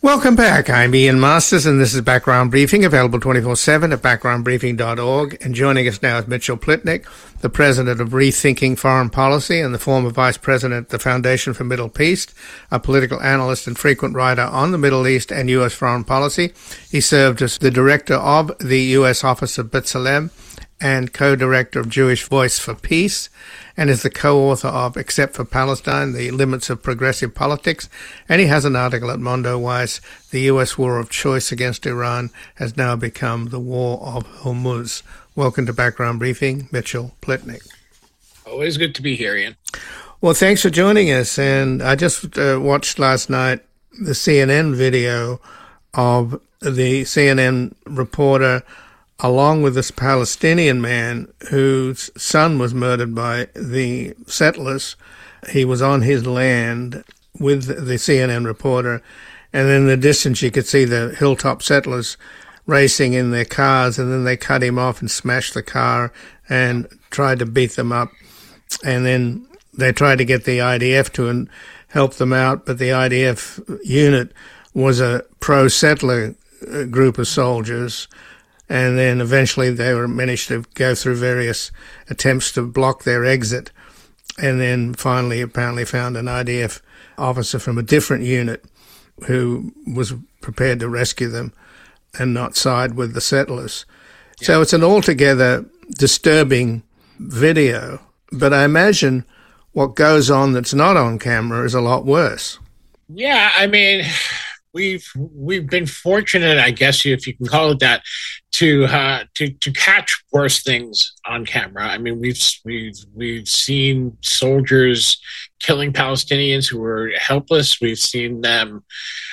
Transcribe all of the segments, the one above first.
Welcome back. I'm Ian Masters, and this is Background Briefing, available 24/7 at backgroundbriefing.org. And joining us now is Mitchell Plitnick, the president of Rethinking Foreign Policy and the former vice president of the Foundation for Middle Peace, a political analyst and frequent writer on the Middle East and U.S. foreign policy. He served as the director of the U.S. Office of B'Tselem and co-director of Jewish Voice for Peace, and is the co-author of Except for Palestine, The Limits of Progressive Politics. And he has an article at Mondoweiss, The U.S. War of Choice Against Iran Has Now Become the War of Hormuz. Welcome to Background Briefing, Mitchell Plitnick. Always good to be here, Ian. Well, thanks for joining us. And I just watched last night the CNN video of the CNN reporter along with this Palestinian man whose son was murdered by the settlers. He was on his land with the CNN reporter, and in the distance you could see the hilltop settlers racing in their cars, and then they cut him off and smashed the car and tried to beat them up. And then they tried to get the IDF to help them out, but the IDF unit was a pro-settler group of soldiers. And then eventually they managed to go through various attempts to block their exit. And then finally apparently found an IDF officer from a different unit who was prepared to rescue them and not side with the settlers. Yeah. So it's an altogether disturbing video. But I imagine what goes on that's not on camera is a lot worse. Yeah, I mean, we've been fortunate, I guess, if you can call it that, to catch worse things on camera. I mean, we've seen soldiers killing Palestinians who were helpless. We've seen them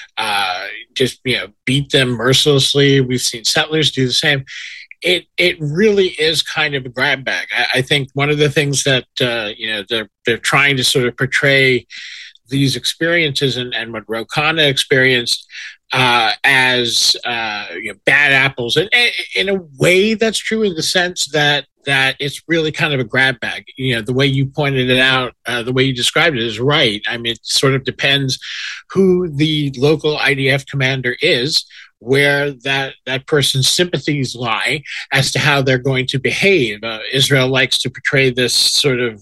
just beat them mercilessly. We've seen settlers do the same. It really is kind of a grab bag. I think one of the things that they're trying to sort of portray these experiences and what Ro Khanna experienced as bad apples, and in a way that's true in the sense that it's really kind of a grab bag. The way you pointed it out, the way you described it is right. I mean, it sort of depends who the local IDF commander is, where that person's sympathies lie as to how they're going to behave. Israel likes to portray this sort of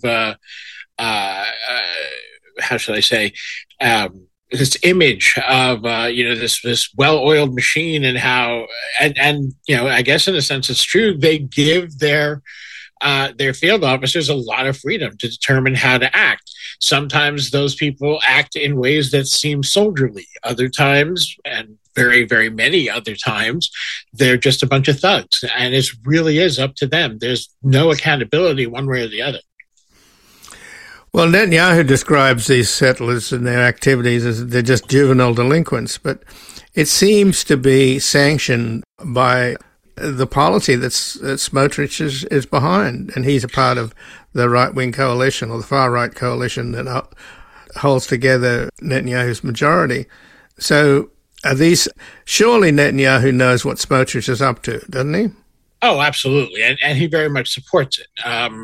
how should I say, this image of this well-oiled machine, and how and I guess in a sense it's true. They give their field officers a lot of freedom to determine how to act. Sometimes those people act in ways that seem soldierly. Other times, and very, very many other times, they're just a bunch of thugs, and it really is up to them. There's no accountability one way or the other. Well, Netanyahu describes these settlers and their activities as they're just juvenile delinquents, but it seems to be sanctioned by the policy that Smotrich is behind, and he's a part of the right-wing coalition, or the far-right coalition that holds together Netanyahu's majority. So surely Netanyahu knows what Smotrich is up to, doesn't he? Oh, absolutely, and he very much supports it.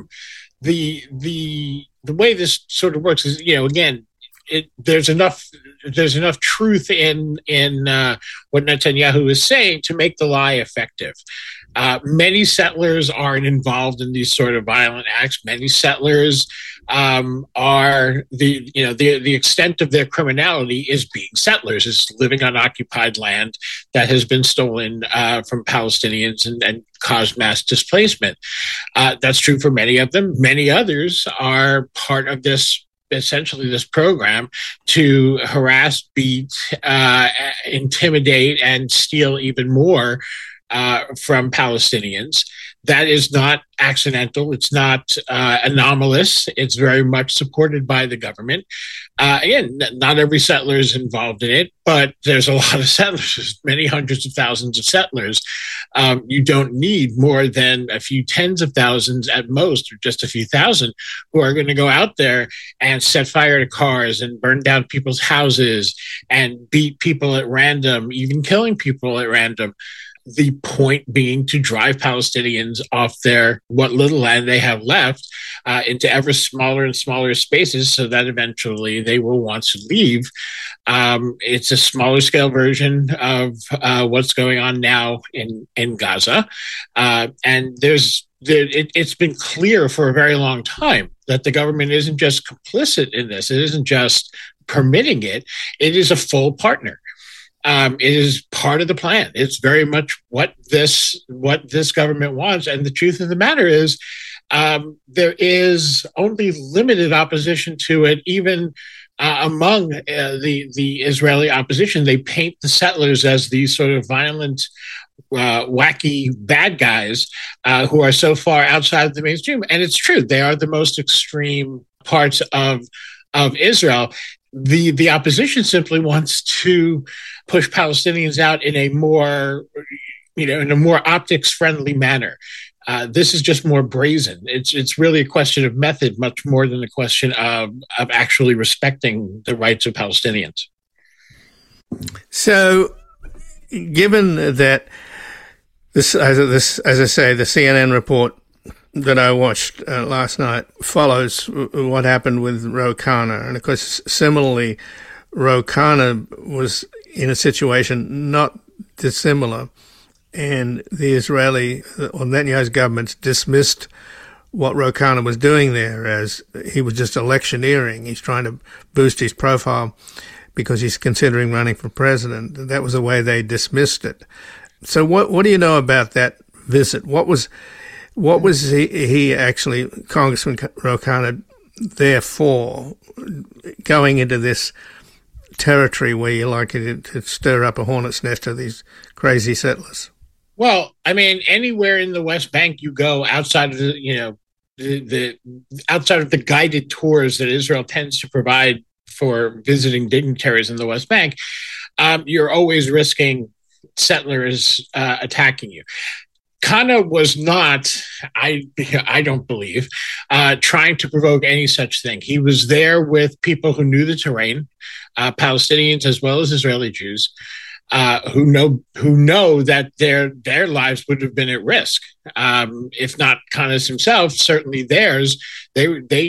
The way this sort of works is, again, there's enough truth in what Netanyahu is saying to make the lie effective. Many settlers aren't involved in these sort of violent acts. Many settlers are the extent of their criminality is being settlers, is living on occupied land that has been stolen from Palestinians and caused mass displacement. That's true for many of them. Many others are part of this, essentially this program to harass, beat, intimidate, and steal even more from Palestinians. That is not accidental. It's not anomalous. It's very much supported by the government. Again, not every settler is involved in it, but there's a lot of settlers. There's many hundreds of thousands of settlers. You don't need more than a few tens of thousands at most, or just a few thousand, who are going to go out there and set fire to cars and burn down people's houses and beat people at random, even killing people at random. The point being to drive Palestinians off what little land they have left into ever smaller and smaller spaces, so that eventually they will want to leave. It's a smaller scale version of what's going on now in Gaza, and it's been clear for a very long time that the government isn't just complicit in this; it isn't just permitting it; it is a full partner. It is part of the plan. It's very much what this government wants. And the truth of the matter is, there is only limited opposition to it, even among the Israeli opposition. They paint the settlers as these sort of violent, wacky bad guys who are so far outside of the mainstream. And it's true; they are the most extreme parts of Israel. The opposition simply wants to push Palestinians out in a more optics friendly manner. This is just more brazen. It's really a question of method, much more than a question of actually respecting the rights of Palestinians. So, given that this, as I say, the CNN report that I watched last night follows what happened with Ro Khanna. And of course, similarly, Ro Khanna was in a situation not dissimilar, and the Israeli or Netanyahu's government dismissed what Ro Khanna was doing there as he was just electioneering. He's trying to boost his profile because he's considering running for president. That was the way they dismissed it. So what do you know about that visit? What was he actually, Congressman Ro Khanna, there for, going into this territory where you like it to stir up a hornet's nest of these crazy settlers? Well, I mean, anywhere in the West Bank you go outside of the outside of the guided tours that Israel tends to provide for visiting dignitaries in the West Bank, you're always risking settlers attacking you. Khanna was not, I don't believe, trying to provoke any such thing. He was there with people who knew the terrain, Palestinians as well as Israeli Jews, who know that their lives would have been at risk. If not Khanna's himself, certainly theirs. They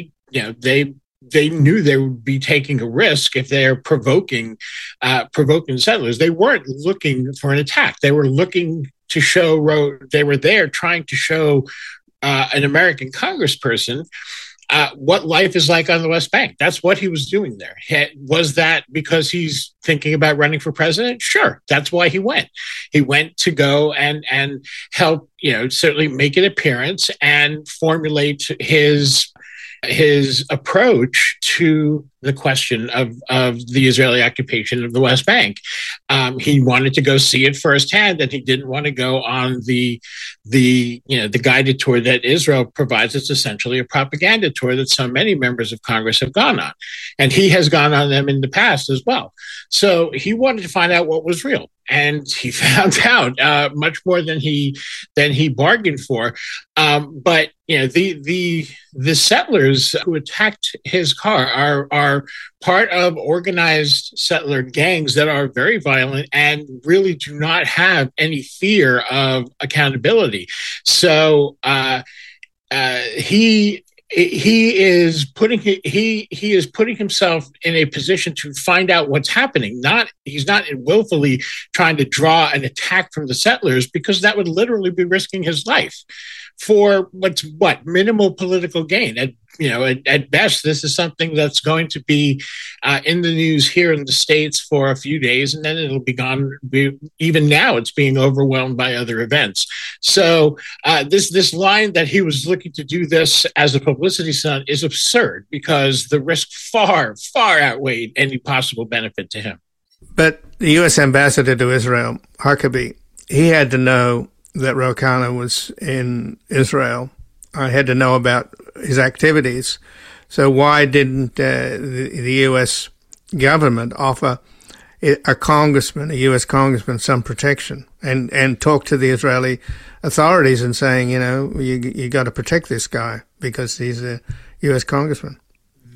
knew they would be taking a risk if they're provoking settlers. They weren't looking for an attack. They were looking to show they were there trying to show an American congressperson what life is like on the West Bank. That's what he was doing there. Was that because he's thinking about running for president? Sure. That's why he went. He went to go and help, certainly make an appearance and formulate his approach to the question of the Israeli occupation of the West Bank. He wanted to go see it firsthand, and he didn't want to go on the guided tour that Israel provides. It's essentially a propaganda tour that so many members of Congress have gone on, and he has gone on them in the past as well. So he wanted to find out what was real, and he found out much more than he bargained for. But the settlers who attacked his car are part of organized settler gangs that are very violent and really do not have any fear of accountability. So he is putting himself in a position to find out what's happening. He's not willfully trying to draw an attack from the settlers, because that would literally be risking his life for minimal political gain. At best, this is something that's going to be in the news here in the States for a few days, and then it'll be gone. Even now, it's being overwhelmed by other events. So this line that he was looking to do this as a publicity stunt is absurd, because the risk far, far outweighed any possible benefit to him. But the U.S. ambassador to Israel, Huckabee, he had to know that Ro Khanna was in Israel. I had to know about his activities. So why didn't the U.S. government offer a U.S. congressman, some protection and talk to the Israeli authorities and saying, you got to protect this guy because he's a U.S. congressman?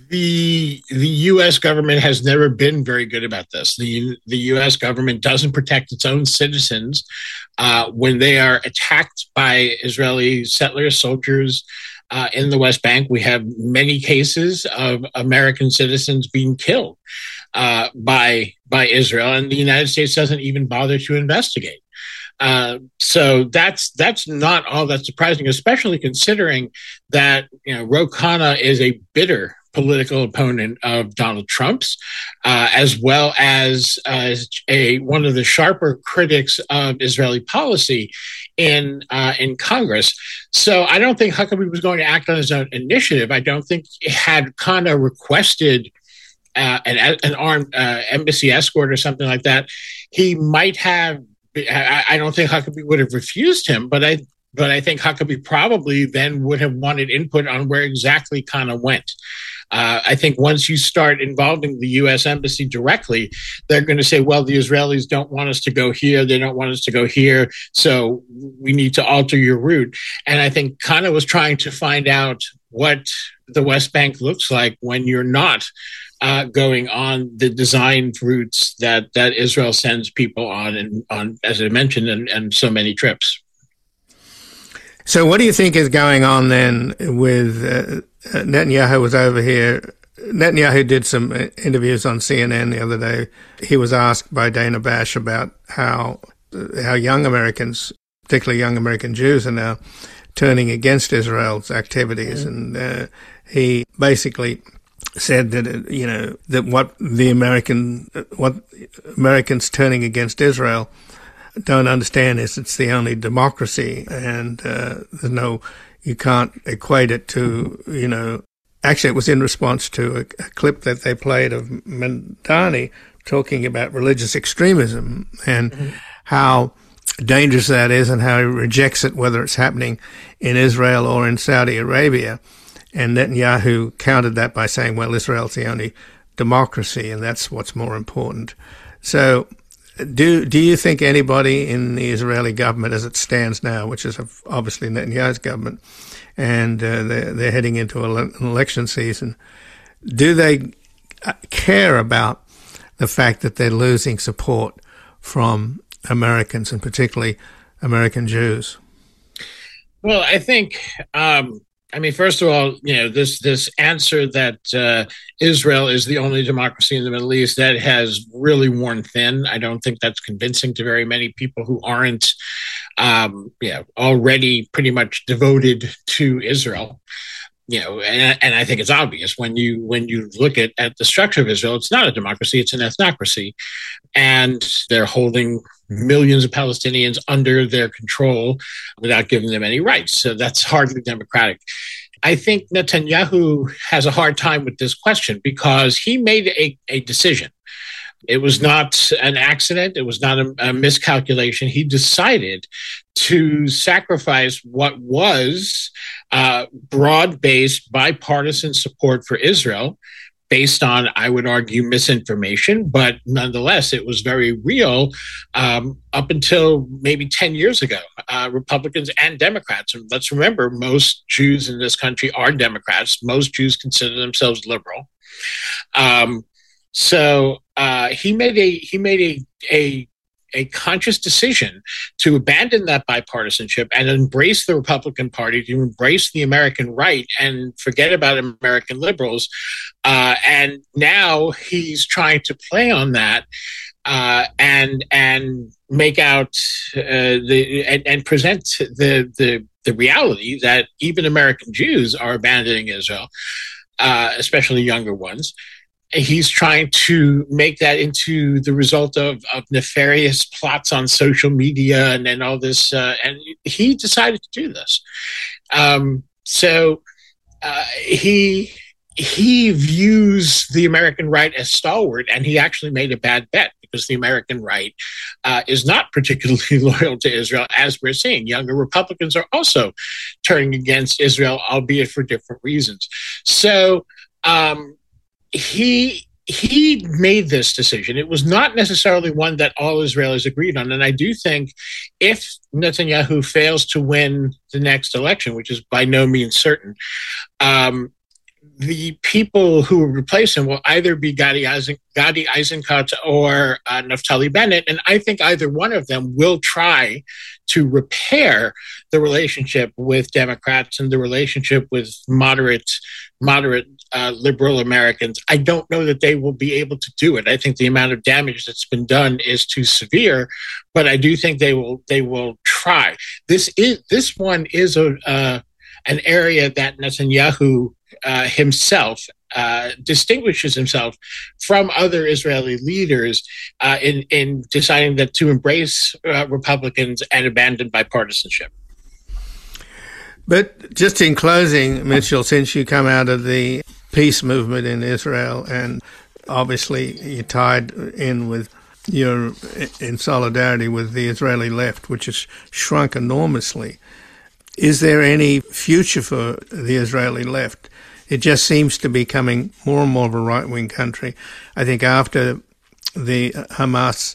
The U.S. government has never been very good about this. The U.S. government doesn't protect its own citizens when they are attacked by Israeli settlers, soldiers in the West Bank. We have many cases of American citizens being killed by Israel, and the United States doesn't even bother to investigate. So that's not all that surprising, especially considering that Ro Khanna is a bitter political opponent of Donald Trump's, as well as one of the sharper critics of Israeli policy in Congress. So I don't think Huckabee was going to act on his own initiative. I don't think had Khanna requested an armed embassy escort or something like that, he might have. I don't think Huckabee would have refused him, but I think Huckabee probably then would have wanted input on where exactly Khanna went. I think once you start involving the U.S. Embassy directly, they're going to say, well, the Israelis don't want us to go here. They don't want us to go here. So we need to alter your route. And I think Khanna was trying to find out what the West Bank looks like when you're not going on the designed routes that Israel sends people on, as I mentioned, and so many trips. So what do you think is going on then with Netanyahu was over here. Netanyahu did some interviews on CNN the other day. He was asked by Dana Bash about how young Americans, particularly young American Jews, are now turning against Israel's activities. And he basically said that, that what Americans turning against Israel don't understand is it's the only democracy, and you can't equate it to, actually it was in response to a clip that they played of Mamdani talking about religious extremism and how dangerous that is and how he rejects it, whether it's happening in Israel or in Saudi Arabia. And Netanyahu countered that by saying, well, Israel's the only democracy and that's what's more important. So do you think anybody in the Israeli government as it stands now, which is obviously Netanyahu's government, and they're heading into an election season, do they care about the fact that they're losing support from Americans and particularly American Jews? Well, I think, first of all, this answer that Israel is the only democracy in the Middle East, that has really worn thin. I don't think that's convincing to very many people who aren't, already pretty much devoted to Israel. And I think it's obvious when you look at the structure of Israel, it's not a democracy, it's an ethnocracy. And they're holding millions of Palestinians under their control without giving them any rights. So that's hardly democratic. I think Netanyahu has a hard time with this question because he made a decision. It was not an accident. It was not a miscalculation. He decided to sacrifice what was broad-based bipartisan support for Israel based on, I would argue, misinformation. But nonetheless, it was very real up until maybe 10 years ago, Republicans and Democrats. And let's remember, most Jews in this country are Democrats. Most Jews consider themselves liberal. So he made a conscious decision to abandon that bipartisanship and embrace the Republican Party, to embrace the American right and forget about American liberals. And now he's trying to play on that and make out and present the reality that even American Jews are abandoning Israel, especially younger ones. He's trying to make that into the result of nefarious plots on social media and all this. And he decided to do this. So he views the American right as stalwart, and he actually made a bad bet because the American right is not particularly loyal to Israel, as we're seeing. Younger Republicans are also turning against Israel, albeit for different reasons. So he made this decision. It was not necessarily one that all Israelis agreed on. And I do think if Netanyahu fails to win the next election, which is by no means certain, the people who will replace him will either be Gadi Eisenkot or Naftali Bennett. And I think either one of them will try to repair the relationship with Democrats and the relationship with moderate liberal Americans. I don't know that they will be able to do it. I think the amount of damage that's been done is too severe, but I do think they will try. This one is an area that Netanyahu himself distinguishes himself from other Israeli leaders in deciding that to embrace Republicans and abandon bipartisanship. But just in closing, Mitchell, since you come out of the peace movement in Israel and obviously you're tied in with you're in solidarity with the Israeli left, which has shrunk enormously, is there any future for the Israeli left? It just seems to be becoming more and more of a right-wing country. I think after the Hamas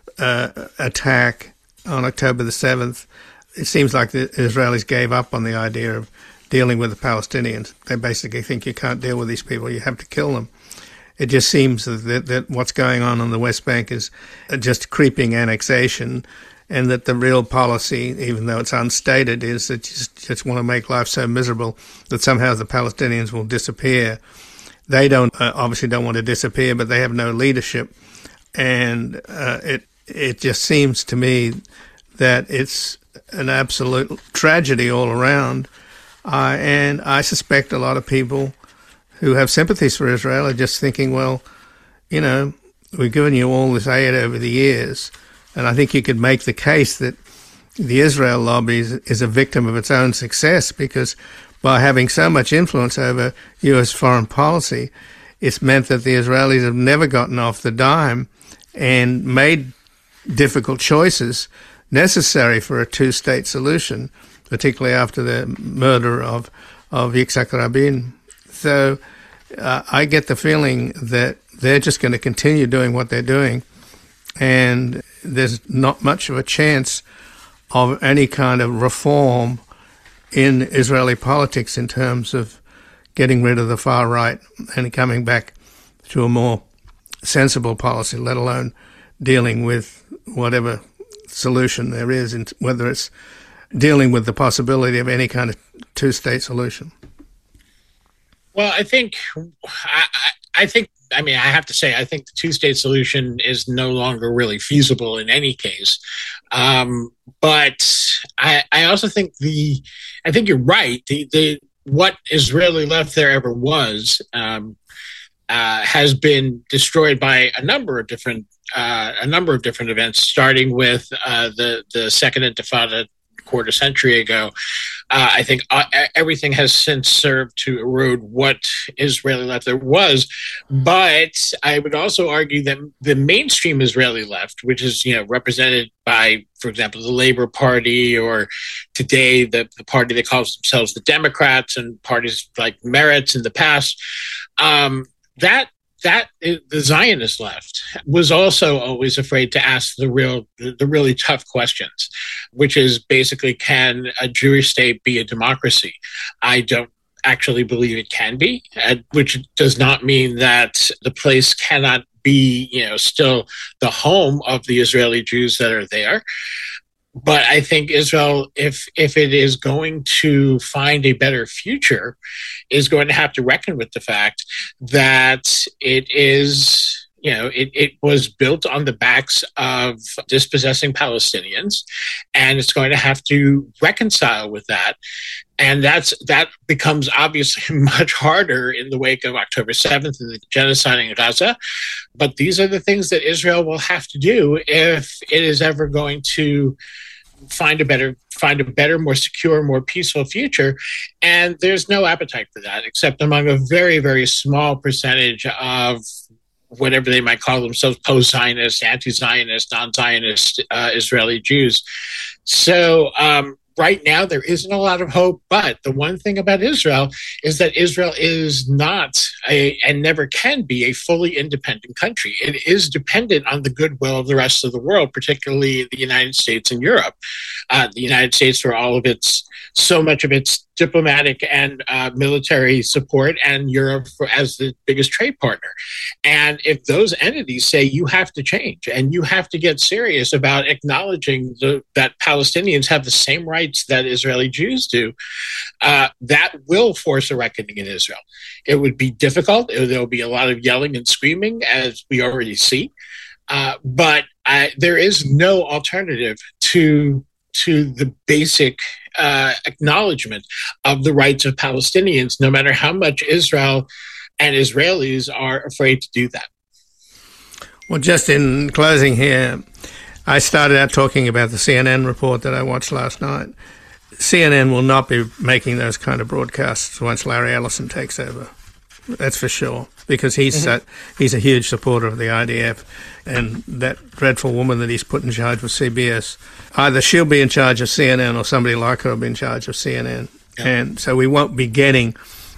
attack on October the 7th, it seems like the Israelis gave up on the idea of dealing with the Palestinians. They basically think you can't deal with these people, you have to kill them. It just seems that what's going on the West Bank is just creeping annexation, and that the real policy, even though it's unstated, is that you just want to make life so miserable that somehow the Palestinians will disappear. They obviously don't want to disappear, but they have no leadership. And it just seems to me that it's an absolute tragedy all around. And I suspect a lot of people who have sympathies for Israel are just thinking, well, you know, we've given you all this aid over the years. And I think you could make the case that the Israel lobby is a victim of its own success, because by having so much influence over U.S. foreign policy, it's meant that the Israelis have never gotten off the dime and made difficult choices necessary for a two-state solution, particularly after the murder of Yitzhak Rabin. So I get the feeling that they're just going to continue doing what they're doing, and there's not much of a chance of any kind of reform in Israeli politics in terms of getting rid of the far right and coming back to a more sensible policy, let alone dealing with whatever solution there is, whether it's dealing with the possibility of any kind of two-state solution. Well, I think I have to say, I think the two-state solution is no longer really feasible in any case. But I also think I think you're right. What Israeli left there ever was has been destroyed by a number of different events, starting with the Second Intifada quarter century ago. I think everything has since served to erode what Israeli left there was. But I would also argue that the mainstream Israeli left, which is represented by, for example, the Labour Party, or today the party that calls themselves the Democrats, and parties like Meretz in the past, that the Zionist left was also always afraid to ask the really tough questions, which is basically, can a Jewish state be a democracy? I don't actually believe it can be, which does not mean that the place cannot be, still the home of the Israeli Jews that are there. But I think Israel, if it is going to find a better future, is going to have to reckon with the fact that it is, it was built on the backs of dispossessing Palestinians, and it's going to have to reconcile with that. And that becomes obviously much harder in the wake of October 7th and the genocide in Gaza. But these are the things that Israel will have to do if it is ever going to find a better, more secure, more peaceful future. And there's no appetite for that, except among a very, very small percentage of whatever they might call themselves, post-Zionist, anti-Zionist, non-Zionist Israeli Jews. So right now, there isn't a lot of hope. But the one thing about Israel is that Israel is not and never can be a fully independent country. It is dependent on the goodwill of the rest of the world, particularly the United States and Europe. The United States, for so much of its diplomatic and military support, and Europe as the biggest trade partner. And if those entities say you have to change and you have to get serious about acknowledging that Palestinians have the same rights that Israeli Jews do, that will force a reckoning in Israel. It would be difficult. There will be a lot of yelling and screaming, as we already see. But there is no alternative to the basic acknowledgement of the rights of Palestinians, no matter how much Israel and Israelis are afraid to do that. Well, just in closing here, I started out talking about the CNN report that I watched last night. CNN will not be making those kind of broadcasts once Larry Ellison takes over. That's for sure, because he's a huge supporter of the IDF, and that dreadful woman that he's put in charge of CBS, either she'll be in charge of CNN or somebody like her will be in charge of CNN. Yeah. And so we won't be getting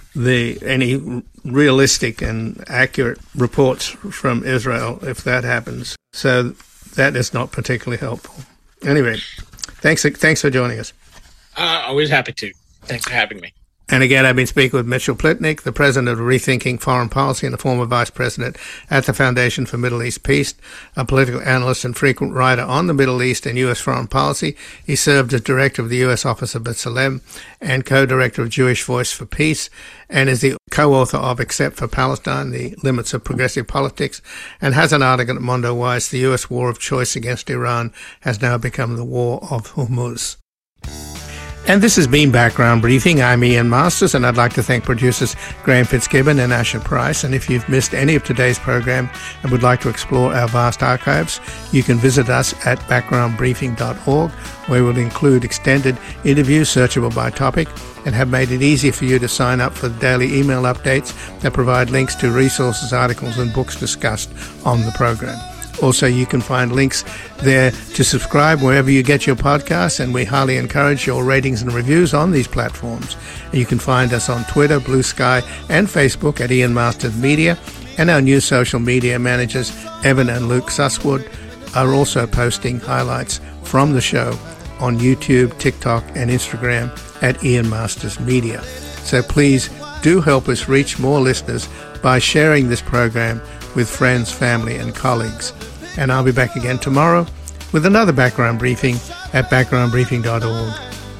any realistic and accurate reports from Israel if that happens. So that is not particularly helpful. Anyway, thanks for joining us. Always happy to. Thanks for having me. And again, I've been speaking with Mitchell Plitnick, the president of Rethinking Foreign Policy and the former vice president at the Foundation for Middle East Peace, a political analyst and frequent writer on the Middle East and U.S. foreign policy. He served as director of the U.S. Office of B'Tselem and co-director of Jewish Voice for Peace, and is the co-author of Except for Palestine, The Limits of Progressive Politics, and has an article at Mondo Wise, The U.S. War of Choice Against Iran has now become the War of Hormuz. And this has been Background Briefing. I'm Ian Masters, and I'd like to thank producers Graham Fitzgibbon and Asher Price. And if you've missed any of today's program and would like to explore our vast archives, you can visit us at backgroundbriefing.org, where we'll include extended interviews searchable by topic and have made it easy for you to sign up for the daily email updates that provide links to resources, articles, and books discussed on the program. Also, you can find links there to subscribe wherever you get your podcasts, and we highly encourage your ratings and reviews on these platforms. You can find us on Twitter, Blue Sky, and Facebook at Ian Masters Media, and our new social media managers, Evan and Luke Susswood, are also posting highlights from the show on YouTube, TikTok, and Instagram at Ian Masters Media. So please do help us reach more listeners by sharing this program with friends, family, and colleagues. And I'll be back again tomorrow with another background briefing at backgroundbriefing.org.